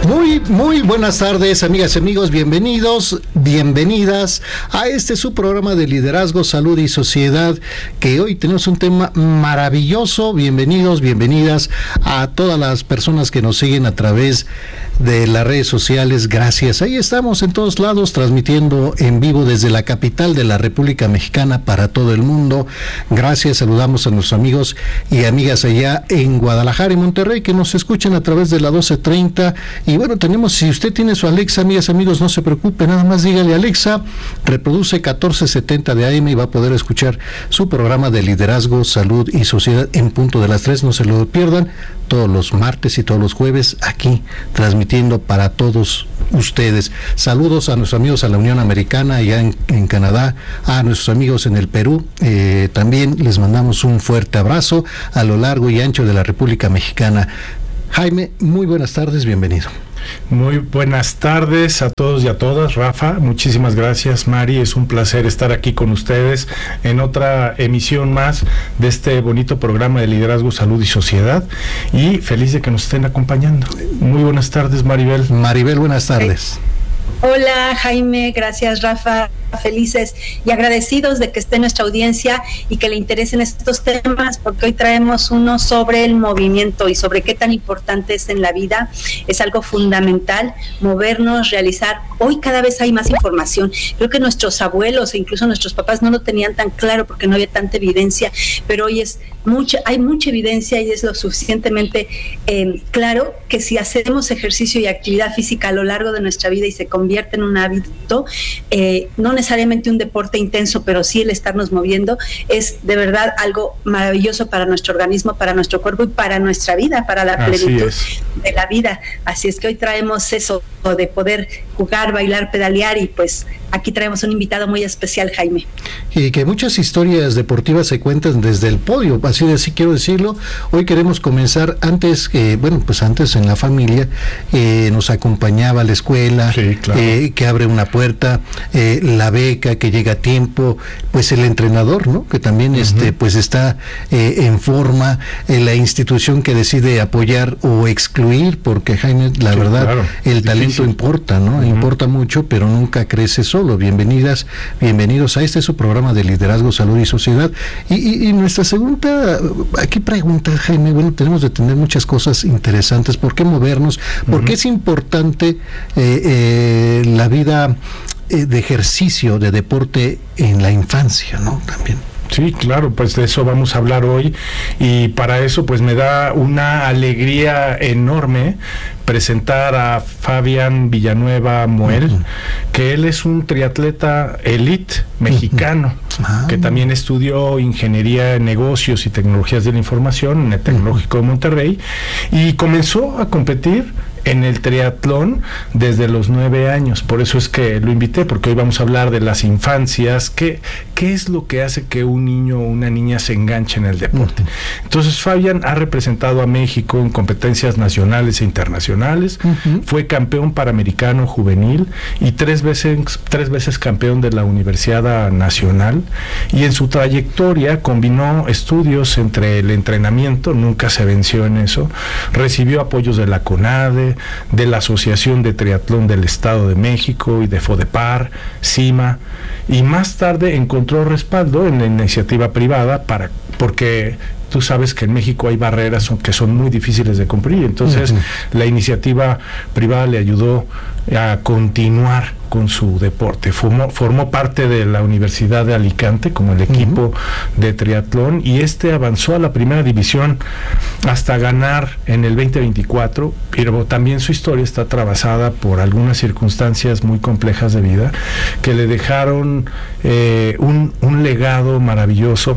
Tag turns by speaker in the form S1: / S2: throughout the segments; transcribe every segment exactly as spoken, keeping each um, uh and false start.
S1: Muy, muy buenas tardes, amigas y amigos, bienvenidos, bienvenidas a este su programa de liderazgo, salud y sociedad, que hoy tenemos un tema maravilloso. Bienvenidos, bienvenidas a todas las personas que nos siguen a través de las redes sociales. Gracias, ahí estamos en todos lados transmitiendo en vivo desde la capital de la República Mexicana para todo el mundo. Gracias, saludamos a nuestros amigos y amigas allá en Guadalajara y Monterrey que nos escuchan a través de la doce treinta. Y bueno, tenemos, si usted tiene su Alexa, amigas y amigos, no se preocupe, nada más dígale: Alexa, reproduce catorce setenta de A M y va a poder escuchar su programa de liderazgo, salud y sociedad en punto de las tres. No se lo pierdan, todos los martes y todos los jueves aquí transmitiendo para todos ustedes. Saludos a nuestros amigos a la Unión Americana, allá en, en Canadá, a nuestros amigos en el Perú. Eh, también les mandamos un fuerte abrazo a lo largo y ancho de la República Mexicana. Jaime, muy buenas tardes, bienvenido.
S2: Muy buenas tardes a todos y a todas. Rafa, muchísimas gracias. Mari, es un placer estar aquí con ustedes en otra emisión más de este bonito programa de liderazgo, salud y sociedad, y feliz de que nos estén acompañando. Muy buenas tardes, Maribel.
S1: Maribel, buenas tardes.
S3: Hola, Jaime, gracias, Rafa. Felices y agradecidos de que esté nuestra audiencia y que le interesen estos temas, porque hoy traemos uno sobre el movimiento y sobre qué tan importante es en la vida. Es algo fundamental movernos, realizar. Hoy cada vez hay más información. Creo que nuestros abuelos e incluso nuestros papás no lo tenían tan claro porque no había tanta evidencia, pero hoy es mucha, hay mucha evidencia y es lo suficientemente eh, claro que si hacemos ejercicio y actividad física a lo largo de nuestra vida y se convierte en un hábito, eh, no necesariamente un deporte intenso, pero sí el estarnos moviendo, es de verdad algo maravilloso para nuestro organismo, para nuestro cuerpo y para nuestra vida, para la plenitud de la vida. Así es que hoy traemos eso de poder jugar, bailar, pedalear, y pues aquí traemos un invitado muy especial, Jaime.
S1: Y que muchas historias deportivas se cuentan desde el podio, así de así quiero decirlo. Hoy queremos comenzar antes, eh, bueno, pues antes en la familia eh, nos acompañaba a la escuela,
S2: sí, claro.
S1: eh, que abre una puerta, eh, la beca que llega a tiempo, pues el entrenador, ¿no? Que también uh-huh. este pues está eh, en forma, eh, la institución que decide apoyar o excluir, porque Jaime, la sí, verdad,
S2: claro.
S1: el talento Difícil. importa, ¿no? Uh-huh. Importa mucho, pero nunca crece solo. Bienvenidas, bienvenidos a este su programa de liderazgo, salud y sociedad. Y, y, y nuestra segunda, aquí pregunta, Jaime, bueno, tenemos de tener muchas cosas interesantes. ¿Por qué movernos? ¿Por qué uh-huh. es importante eh, eh, la vida eh, de ejercicio, de deporte en la infancia, ¿no? También.
S2: Sí, claro, pues de eso vamos a hablar hoy, y para eso pues me da una alegría enorme presentar a Fabián Villanueva Moel, uh-huh. que él es un triatleta elite mexicano, uh-huh. ah, que también estudió ingeniería en negocios y tecnologías de la información en el Tecnológico uh-huh. de Monterrey, y comenzó a competir en el triatlón desde los nueve años. Por eso es que lo invité, porque hoy vamos a hablar de las infancias, qué, qué es lo que hace que un niño o una niña se enganche en el deporte. Uh-huh. Entonces, Fabián ha representado a México en competencias nacionales e internacionales, uh-huh. fue campeón panamericano juvenil y tres veces, tres veces campeón de la Universidad Nacional, y en su trayectoria combinó estudios entre el entrenamiento, nunca se venció en eso, recibió apoyos de la CONADE, de la Asociación de Triatlón del Estado de México y de FODEPAR, CIMA, y más tarde encontró respaldo en la iniciativa privada para, porque tú sabes que en México hay barreras que son muy difíciles de cumplir. Entonces, uh-huh. la iniciativa privada le ayudó a continuar con su deporte. Formó, formó parte de la Universidad de Alicante como el equipo uh-huh. de triatlón, y este avanzó a la primera división hasta ganar en el veinte veinticuatro, pero también su historia está atravesada por algunas circunstancias muy complejas de vida que le dejaron eh, un, un legado maravilloso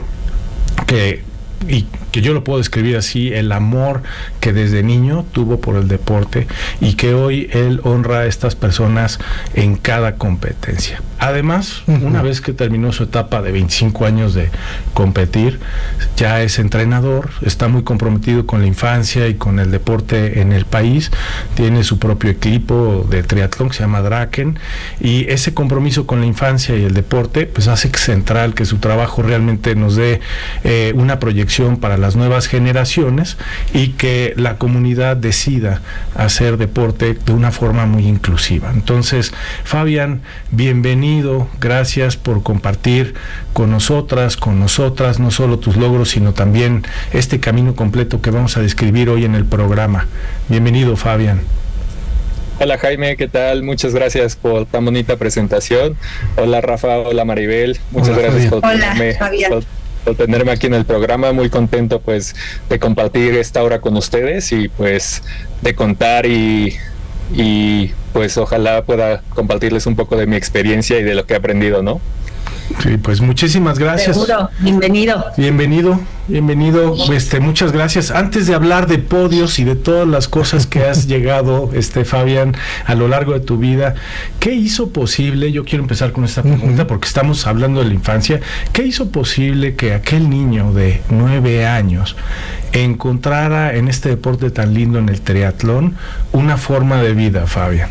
S2: que y que yo lo puedo describir así: el amor que desde niño tuvo por el deporte, y que hoy él honra a estas personas en cada competencia. Además, uh-huh. una vez que terminó su etapa de veinticinco años de competir, ya es entrenador, está muy comprometido con la infancia y con el deporte en el país, tiene su propio equipo de triatlón que se llama Draken, y ese compromiso con la infancia y el deporte pues hace central que su trabajo realmente nos dé eh, una proyección protección para las nuevas generaciones y que la comunidad decida hacer deporte de una forma muy inclusiva. Entonces, Fabián, bienvenido, gracias por compartir con nosotras, con nosotras, no solo tus logros, sino también este camino completo que vamos a describir hoy en el programa. Bienvenido, Fabián.
S4: Hola Jaime, ¿qué tal? Muchas gracias por tan bonita presentación. Hola Rafa, hola Maribel, muchas hola, gracias por tenerme, por, por tenerme aquí en el programa. Muy contento pues de compartir esta hora con ustedes y pues de contar y, y pues ojalá pueda compartirles un poco de mi experiencia y de lo que he aprendido, ¿no?
S2: Sí, pues muchísimas gracias.
S3: Seguro, bienvenido.
S2: Bienvenido, bienvenido. Este, muchas gracias. Antes de hablar de podios y de todas las cosas que has llegado, este, Fabián, a lo largo de tu vida, ¿qué hizo posible? Yo quiero empezar con esta pregunta porque estamos hablando de la infancia. ¿Qué hizo posible que aquel niño de nueve años encontrara en este deporte tan lindo, en el triatlón, una forma de vida, Fabián?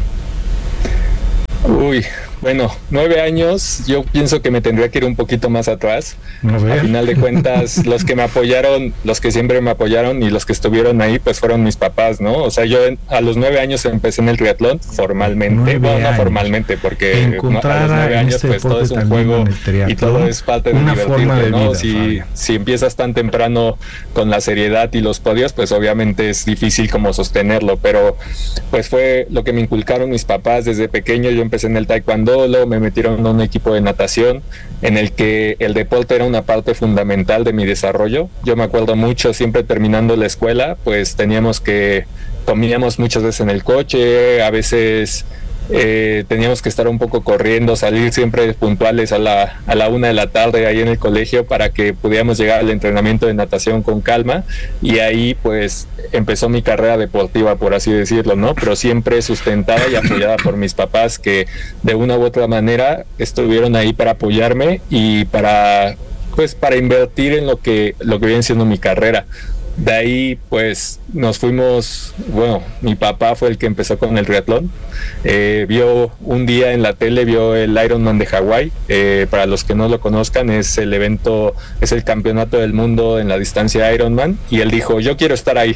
S4: Uy, bueno, nueve años, yo pienso que me tendría que ir un poquito más atrás. A, a final de cuentas, los que me apoyaron, los que siempre me apoyaron y los que estuvieron ahí, pues fueron mis papás, ¿no? O sea, yo en, a los nueve años empecé en el triatlón formalmente, bueno, no formalmente, porque no, a los nueve años, este pues todo es un juego y todo es parte de divertirte, ¿no? Vida, si, si empiezas tan temprano con la seriedad y los podios, pues obviamente es difícil como sostenerlo, pero pues fue lo que me inculcaron mis papás desde pequeño. Yo empecé en el taekwondo, luego me metieron a un equipo de natación en el que el deporte era una parte fundamental de mi desarrollo. Yo me acuerdo mucho, siempre terminando la escuela, pues teníamos que, comíamos muchas veces en el coche, a veces eh, teníamos que estar un poco corriendo, salir siempre puntuales a la, a la una de la tarde ahí en el colegio para que pudiéramos llegar al entrenamiento de natación con calma, y ahí pues empezó mi carrera deportiva, por así decirlo, ¿no? Pero siempre sustentada y apoyada por mis papás, que de una u otra manera estuvieron ahí para apoyarme y para, pues, para invertir en lo que, lo que viene siendo mi carrera. De ahí pues nos fuimos, bueno, mi papá fue el que empezó con el triatlón, eh, vio un día en la tele, vio el Ironman de Hawái, eh, para los que no lo conozcan es el evento, es el campeonato del mundo en la distancia Ironman, y él dijo, yo quiero estar ahí.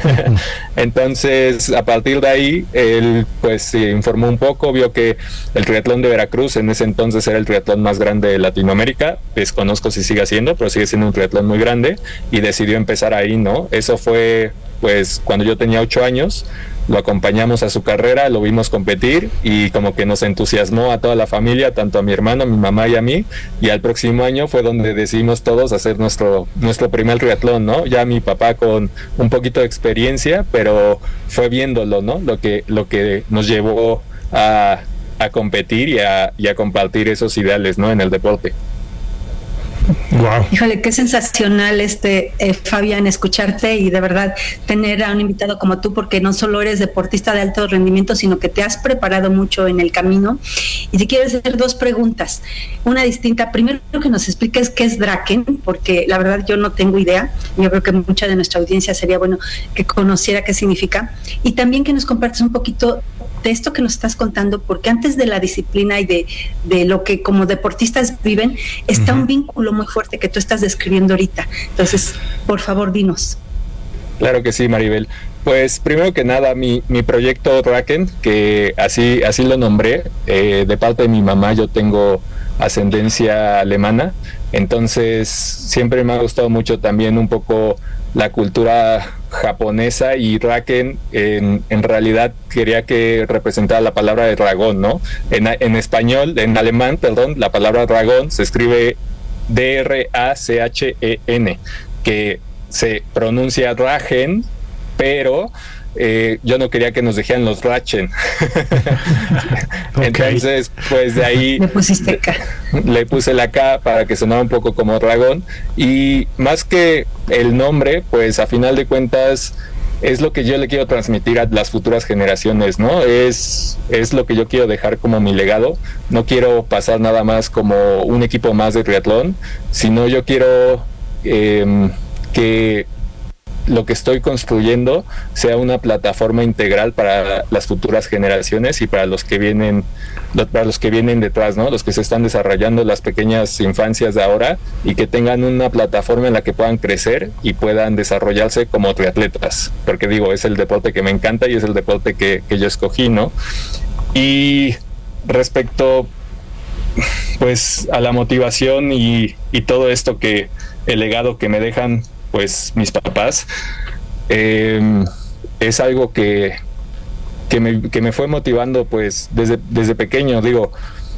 S4: Entonces a partir de ahí él pues se informó un poco, vio que el triatlón de Veracruz en ese entonces era el triatlón más grande de Latinoamérica, desconozco si sigue siendo, pero sigue siendo un triatlón muy grande, y decidió empezar ahí, ¿no? Eso fue pues cuando yo tenía ocho años, lo acompañamos a su carrera, lo vimos competir y como que nos entusiasmó a toda la familia, tanto a mi hermano, a mi mamá y a mí, y al próximo año fue donde decidimos todos hacer nuestro, nuestro primer triatlón, ¿no? Ya mi papá con un poquito de experiencia, pero fue viéndolo, ¿no? Lo que, lo que nos llevó a, a competir y a, y a compartir esos ideales, ¿no? En el deporte.
S3: Wow. Híjole, qué sensacional este eh, Fabián, escucharte y de verdad tener a un invitado como tú, porque no solo eres deportista de alto rendimiento, sino que te has preparado mucho en el camino. Y te quiero hacer dos preguntas, una distinta. Primero, que nos expliques qué es Draken, porque la verdad yo no tengo idea. Yo creo que mucha de nuestra audiencia sería bueno que conociera qué significa, y también que nos compartas un poquito de esto que nos estás contando, porque antes de la disciplina y de, de lo que como deportistas viven, está uh-huh. un vínculo muy fuerte que tú estás describiendo ahorita. Entonces, por favor, dinos.
S4: Claro que sí, Maribel. Pues primero que nada, mi, mi proyecto Draken, que así, así lo nombré, eh, de parte de mi mamá, yo tengo ascendencia alemana, entonces siempre me ha gustado mucho también un poco la cultura japonesa, y Draken en, en realidad quería que representara la palabra de dragón, ¿no? En, en español, en alemán, perdón, la palabra dragón se escribe D R A C H E N, que se pronuncia Drachen, pero eh, yo no quería que nos dijeran los Drachen. Okay. Entonces, pues de ahí
S3: le pusiste K.
S4: Le puse la K para que sonara un poco como dragón, y más que el nombre, pues a final de cuentas es lo que yo le quiero transmitir a las futuras generaciones, ¿no? Es, es lo que yo quiero dejar como mi legado. No quiero pasar nada más como un equipo más de triatlón, sino yo quiero eh, que lo que estoy construyendo sea una plataforma integral para las futuras generaciones y para los que vienen, para los que vienen detrás, ¿no? Los que se están desarrollando, las pequeñas infancias de ahora, y que tengan una plataforma en la que puedan crecer y puedan desarrollarse como triatletas, porque digo, es el deporte que me encanta y es el deporte que, que yo escogí, ¿no? Y respecto pues a la motivación y, y todo esto que el legado que me dejan pues mis papás, eh, es algo que que me, que me fue motivando pues desde, desde pequeño. Digo,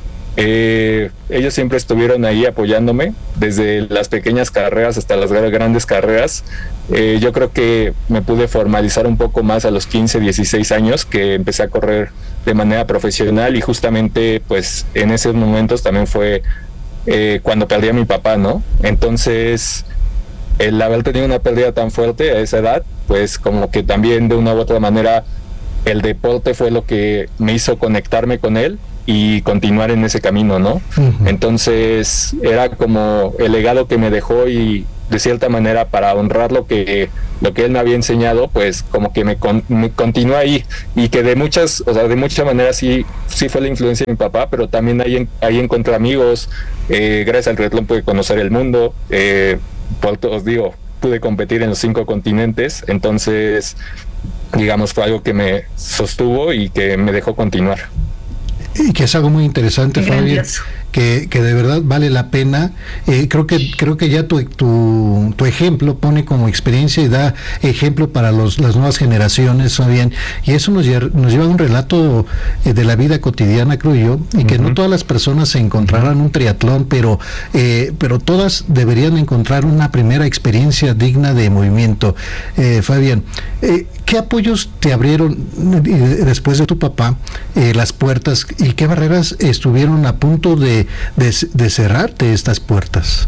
S4: eh, ellos siempre estuvieron ahí apoyándome desde las pequeñas carreras hasta las grandes carreras. Eh, yo creo que me pude formalizar un poco más a los quince, dieciséis años, que empecé a correr de manera profesional, y justamente pues en esos momentos también fue eh, cuando perdí a mi papá, ¿no? Entonces el haber tenido una pérdida tan fuerte a esa edad, pues como que también de una u otra manera el deporte fue lo que me hizo conectarme con él y continuar en ese camino, ¿no? Uh-huh. Entonces era como el legado que me dejó, y de cierta manera para honrar lo que lo que él me había enseñado, pues como que me, con, me continuó ahí, y que de muchas, o sea, de muchas maneras sí, sí fue la influencia de mi papá, pero también ahí, en, ahí encontré amigos, eh, gracias al triatlón pude conocer el mundo, eh, por, os digo, pude competir en los cinco continentes, entonces digamos fue algo que me sostuvo y que me dejó continuar.
S1: Y que es algo muy interesante, Fabián, que, que de verdad vale la pena. Eh, creo que creo que ya tu, tu tu ejemplo pone como experiencia y da ejemplo para los las nuevas generaciones, Fabián, y eso nos, nos lleva a un relato eh, de la vida cotidiana, creo yo, y que uh-huh. no todas las personas se encontrarán un triatlón, pero eh, pero todas deberían encontrar una primera experiencia digna de movimiento. Eh, Fabián, eh, ¿qué apoyos te abrieron eh, después de tu papá eh, las puertas, y qué barreras estuvieron a punto de, de, de cerrarte estas puertas?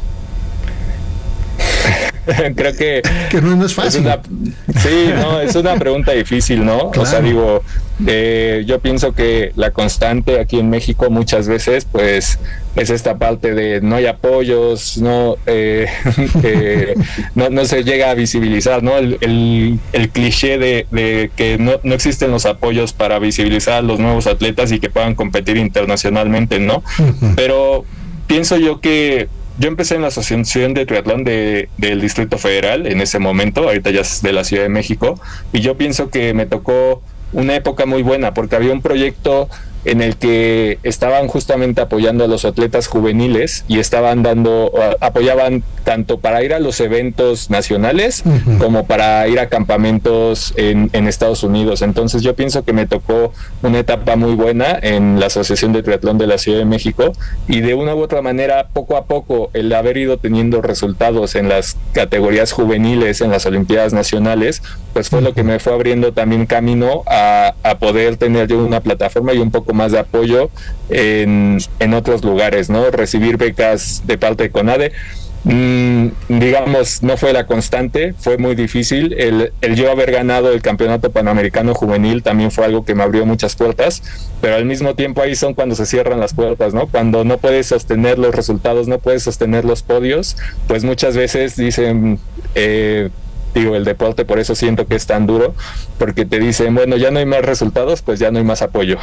S4: Creo que,
S1: que no, no es fácil.
S4: Es una, sí, no, es una pregunta difícil, ¿no? Claro. O sea, digo, eh, yo pienso que la constante aquí en México muchas veces, pues, es esta parte de no hay apoyos, no, eh, eh, no, no se llega a visibilizar, ¿no? El, el, el cliché de, de que no, no existen los apoyos para visibilizar a los nuevos atletas y que puedan competir internacionalmente, ¿no? Uh-huh. Pero pienso yo que yo empecé en la Asociación de Triatlón de, del Distrito Federal en ese momento, ahorita ya es de la Ciudad de México, y yo pienso que me tocó una época muy buena, porque había un proyecto en el que estaban justamente apoyando a los atletas juveniles y estaban dando, apoyaban tanto para ir a los eventos nacionales uh-huh. como para ir a campamentos en, en Estados Unidos. Entonces yo pienso que me tocó una etapa muy buena en la Asociación de Triatlón de la Ciudad de México, y de una u otra manera, poco a poco, el haber ido teniendo resultados en las categorías juveniles, en las Olimpiadas Nacionales, pues fue uh-huh. lo que me fue abriendo también camino a, a poder tener yo una plataforma y un poco más de apoyo en, en otros lugares, ¿no? Recibir becas de parte de CONADE, mm, digamos, no fue la constante, fue muy difícil. El, el yo haber ganado el Campeonato Panamericano Juvenil también fue algo que me abrió muchas puertas, pero al mismo tiempo ahí son cuando se cierran las puertas, ¿no? Cuando no puedes sostener los resultados, no puedes sostener los podios, pues muchas veces dicen... Eh, digo, el deporte, por eso siento que es tan duro, porque te dicen, bueno, ya no hay más resultados, pues ya no hay más apoyo.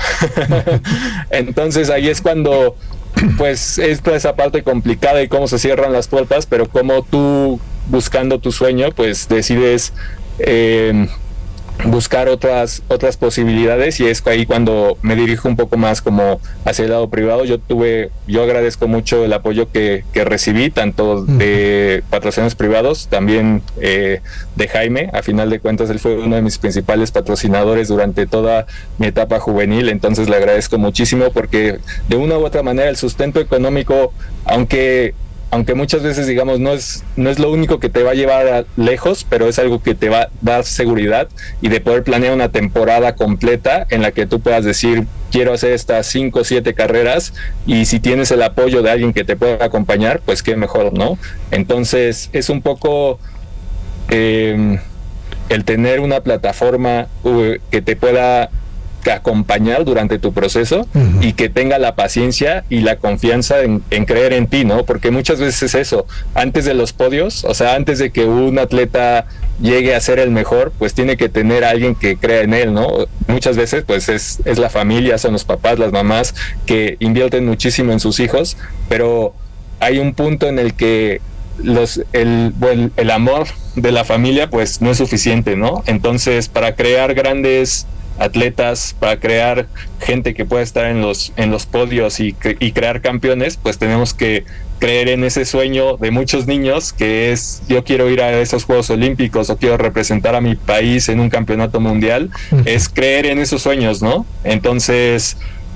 S4: Entonces ahí es cuando, pues, es toda esa parte complicada y cómo se cierran las puertas, pero como tú, buscando tu sueño, pues decides eh, buscar otras otras posibilidades, y es ahí cuando me dirijo un poco más como hacia el lado privado. Yo tuve, yo agradezco mucho el apoyo que, que recibí, tanto de patrocinios privados, también eh, de Jaime. A final de cuentas él fue uno de mis principales patrocinadores durante toda mi etapa juvenil, entonces le agradezco muchísimo, porque de una u otra manera el sustento económico, aunque aunque muchas veces, digamos, no es no es lo único que te va a llevar a lejos, pero es algo que te va a dar seguridad, y de poder planear una temporada completa en la que tú puedas decir, quiero hacer estas cinco o siete carreras, y si tienes el apoyo de alguien que te pueda acompañar, pues qué mejor, ¿no? Entonces es un poco eh, el tener una plataforma uh, que te pueda acompañar durante tu proceso, uh-huh. y que tenga la paciencia y la confianza en, en creer en ti, ¿no? Porque muchas veces es eso, antes de los podios, o sea, antes de que un atleta llegue a ser el mejor, pues tiene que tener a alguien que crea en él, ¿no? Muchas veces pues es, es la familia, son los papás, las mamás que invierten muchísimo en sus hijos, pero hay un punto en el que los el, bueno, el amor de la familia pues no es suficiente, ¿no? Entonces, para crear grandes atletas, para crear gente que pueda estar en los en los podios y, y crear campeones, pues tenemos que creer en ese sueño de muchos niños, que es: yo quiero ir a esos Juegos Olímpicos o quiero representar a mi país en un campeonato mundial. Uh-huh. Es creer en esos sueños, ¿no? Entonces,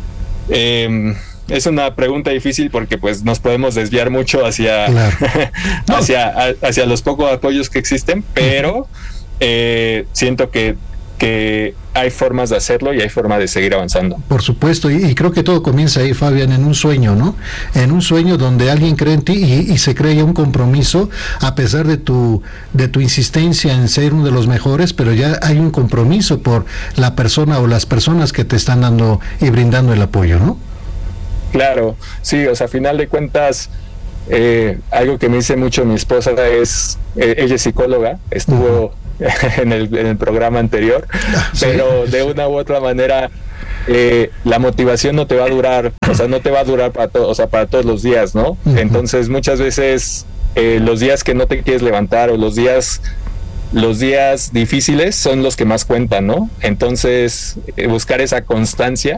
S4: eh, es una pregunta difícil porque pues nos podemos desviar mucho hacia, claro. no. hacia, hacia los pocos apoyos que existen, pero eh, siento que que hay formas de hacerlo y hay forma de seguir avanzando.
S1: Por supuesto, y, y creo que todo comienza ahí, Fabián, en un sueño, ¿no? En un sueño donde alguien cree en ti y, y se cree ya un compromiso, a pesar de tu de tu insistencia en ser uno de los mejores, pero ya hay un compromiso por la persona o las personas que te están dando y brindando el apoyo, ¿no?
S4: Claro, sí, o sea, a final de cuentas, eh, algo que me dice mucho mi esposa es, eh, ella es psicóloga, estuvo... Uh-huh. En el, en el programa anterior, ¿sí? Pero de una u otra manera eh, la motivación no te va a durar, o sea, no te va a durar para todo, o sea, para todos los días, ¿no? Uh-huh. Entonces muchas veces eh, los días que no te quieres levantar o los días los días difíciles son los que más cuentan, ¿no? Entonces, eh, buscar esa constancia,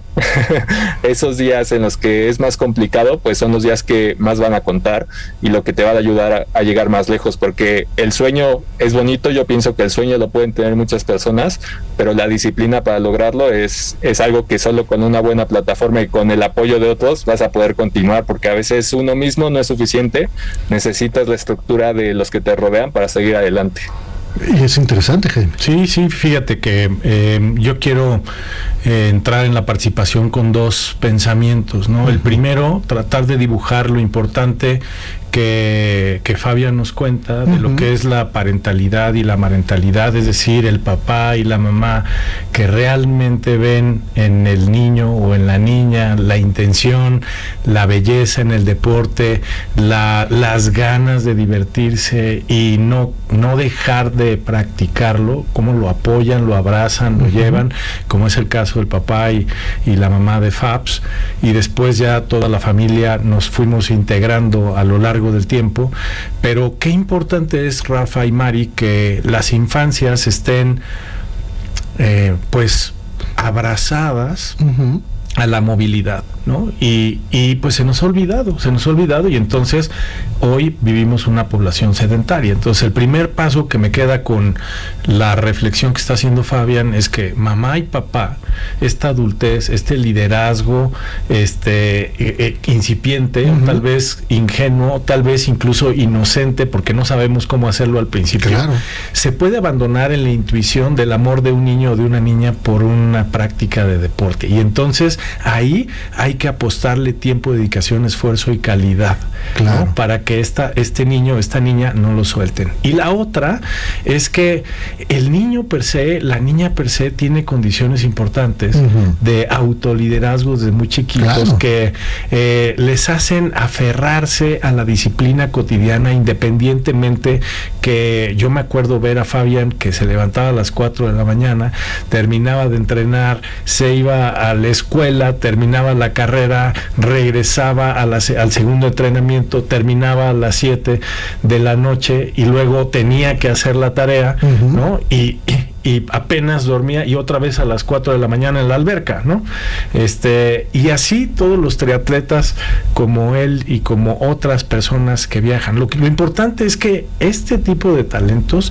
S4: esos días en los que es más complicado, pues son los días que más van a contar y lo que te va a ayudar a, a llegar más lejos, porque el sueño es bonito, yo pienso que el sueño lo pueden tener muchas personas, pero la disciplina para lograrlo es, es algo que solo con una buena plataforma y con el apoyo de otros vas a poder continuar, porque a veces uno mismo no es suficiente, necesitas la estructura de los que te rodean para seguir adelante.
S1: Y es interesante, Jaime.
S2: Sí, sí, fíjate que eh, yo quiero eh, entrar en la participación con dos pensamientos, ¿no? Uh-huh. El primero, tratar de dibujar lo importante que, que Fabián nos cuenta de uh-huh. lo que es la parentalidad y la marentalidad, es decir, el papá y la mamá que realmente ven en el niño o en la niña la intención, la belleza en el deporte, la, las ganas de divertirse y no, no dejar de practicarlo, cómo lo apoyan, lo abrazan, lo uh-huh. llevan, como es el caso del papá y, y la mamá de Fabs, y después ya toda la familia nos fuimos integrando a lo largo del tiempo. Pero qué importante es, Rafa y Mari, que las infancias estén eh, pues abrazadas uh-huh. a la movilidad, ¿no? Y, y pues se nos ha olvidado, se nos ha olvidado y entonces hoy vivimos una población sedentaria. Entonces el primer paso que me queda con la reflexión que está haciendo Fabián es que mamá y papá, esta adultez, este liderazgo este eh, eh, incipiente, uh-huh. tal vez ingenuo, tal vez incluso inocente, porque no sabemos cómo hacerlo al principio,
S1: claro.
S2: se puede abandonar en la intuición del amor de un niño o de una niña por una práctica de deporte. Y entonces ahí hay que apostarle tiempo, dedicación, esfuerzo y calidad, claro. ¿no? Para que esta, este niño, esta niña no lo suelten. Y la otra es que el niño per se, la niña per se tiene condiciones importantes uh-huh. de autoliderazgo desde muy chiquitos, claro. que eh, les hacen aferrarse a la disciplina cotidiana, independientemente que yo me acuerdo ver a Fabián que se levantaba a las cuatro de la mañana, terminaba de entrenar, se iba a la escuela, terminaba la carrera, regresaba a la, al segundo entrenamiento, terminaba a las siete de la noche y luego tenía que hacer la tarea, uh-huh. ¿no? Y, y, y apenas dormía y otra vez a las cuatro de la mañana en la alberca, ¿no? Este, y así todos los triatletas como él y como otras personas que viajan. Lo, que, lo importante es que este tipo de talentos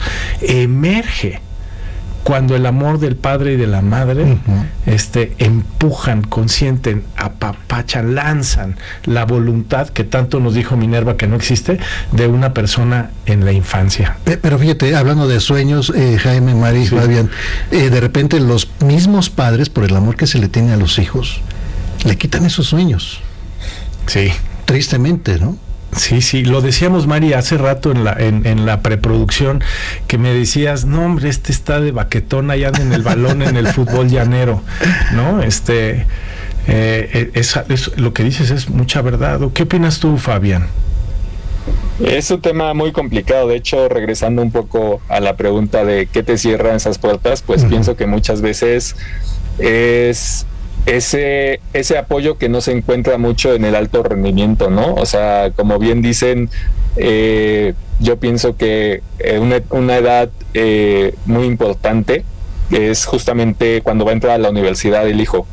S2: emerge cuando el amor del padre y de la madre uh-huh. este, empujan, consienten, apapachan, lanzan la voluntad que tanto nos dijo Minerva que no existe de una persona en la infancia.
S1: Pero fíjate, hablando de sueños, eh, Jaime, Mari, sí. Fabián, eh, de repente los mismos padres, por el amor que se le tiene a los hijos, le quitan esos sueños.
S2: Sí.
S1: Tristemente, ¿no?
S2: Sí, sí, lo decíamos, Mari, hace rato en la en, en la preproducción, que me decías, no, hombre, este está de baquetón, allá anda en el balón en el fútbol llanero, ¿no? Este, eh, es, es, lo que dices es mucha verdad. ¿Qué opinas tú, Fabián?
S4: Es un tema muy complicado. De hecho, regresando un poco a la pregunta de qué te cierran esas puertas, pues uh-huh. pienso que muchas veces es ese ese apoyo que no se encuentra mucho en el alto rendimiento, ¿no? O sea, como bien dicen, eh, yo pienso que una, una edad eh, muy importante es justamente cuando va a entrar a la universidad el hijo,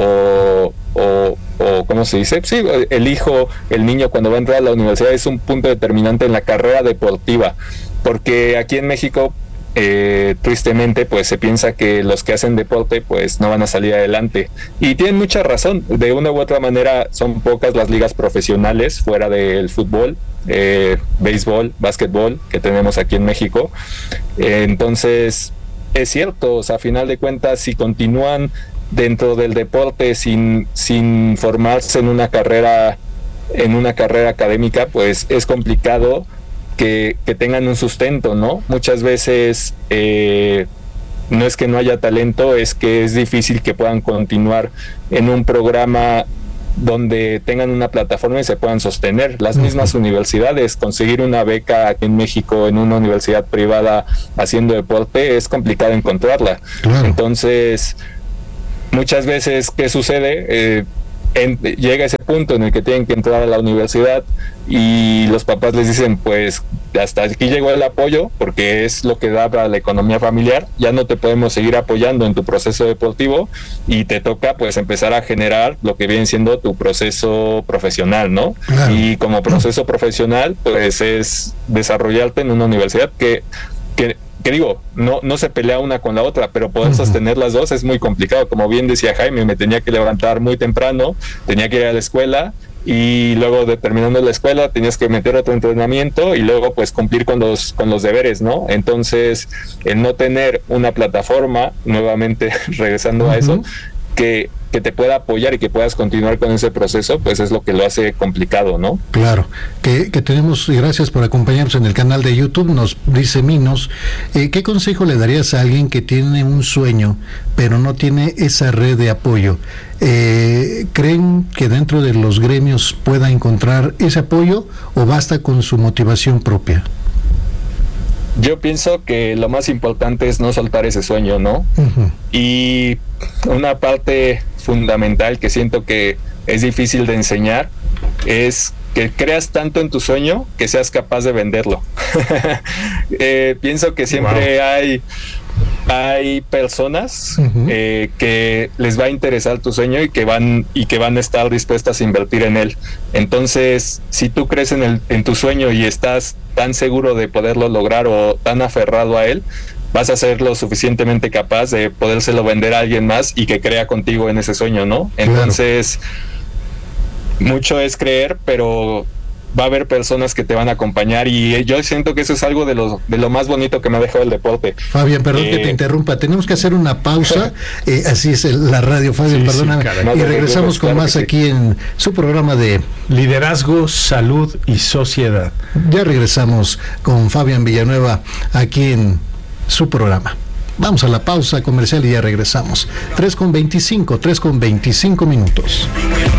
S4: o, o, o ¿cómo se dice? Sí, el hijo, el niño cuando va a entrar a la universidad es un punto determinante en la carrera deportiva, porque aquí en México Eh, tristemente pues se piensa que los que hacen deporte pues no van a salir adelante, y tienen mucha razón. De una u otra manera son pocas las ligas profesionales fuera del fútbol, eh, béisbol, básquetbol que tenemos aquí en México. Eh, entonces es cierto, o sea, a final de cuentas, si continúan dentro del deporte sin, sin formarse en una carrera en una carrera académica, pues es complicado Que, que tengan un sustento, ¿no? Muchas veces eh, no es que no haya talento, es que es difícil que puedan continuar en un programa donde tengan una plataforma y se puedan sostener. Las mismas universidades, conseguir una beca aquí en México en una universidad privada haciendo deporte es complicado encontrarla. Claro. Entonces, muchas veces, ¿qué sucede? Eh, En, llega ese punto en el que tienen que entrar a la universidad y los papás les dicen, pues hasta aquí llegó el apoyo, porque es lo que da para la economía familiar, ya no te podemos seguir apoyando en tu proceso deportivo y te toca pues empezar a generar lo que viene siendo tu proceso profesional, ¿no? Claro. Y como proceso profesional pues es desarrollarte en una universidad que, que que digo, no, no se pelea una con la otra, pero poder uh-huh. sostener las dos es muy complicado. Como bien decía Jaime, me tenía que levantar muy temprano, tenía que ir a la escuela, y luego de terminando la escuela tenías que meter otro entrenamiento y luego pues cumplir con los, con los deberes, ¿no? Entonces, el no tener una plataforma, nuevamente regresando uh-huh. a eso, que que te pueda apoyar y que puedas continuar con ese proceso, pues es lo que lo hace complicado, ¿no?
S1: Claro, que, que tenemos, y gracias por acompañarnos en el canal de YouTube. Nos dice Minos, eh, ¿qué consejo le darías a alguien que tiene un sueño, pero no tiene esa red de apoyo? Eh, ¿Creen que dentro de los gremios pueda encontrar ese apoyo o basta con su motivación propia?
S4: Yo pienso que lo más importante es no soltar ese sueño, ¿no? Uh-huh. Y una parte fundamental que siento que es difícil de enseñar es que creas tanto en tu sueño que seas capaz de venderlo. eh, pienso que siempre wow. hay hay personas uh-huh. eh, que les va a interesar tu sueño y que van y que van a estar dispuestas a invertir en él. Entonces, si tú crees en el en tu sueño y estás tan seguro de poderlo lograr o tan aferrado a él, vas a ser lo suficientemente capaz de podérselo vender a alguien más y que crea contigo en ese sueño, ¿no? Entonces, claro. mucho es creer, pero va a haber personas que te van a acompañar, y yo siento que eso es algo de lo, de lo más bonito que me ha dejado el deporte.
S1: Fabián, perdón eh, que te interrumpa, tenemos que hacer una pausa, eh, así es el, la radio, Fabián, sí, perdóname, sí, y regresamos con más aquí sí. en su programa de
S2: Liderazgo, Salud y Sociedad.
S1: Ya regresamos con Fabián Villanueva aquí en su programa. Vamos a la pausa comercial y ya regresamos. tres con veinticinco, tres con veinticinco minutos.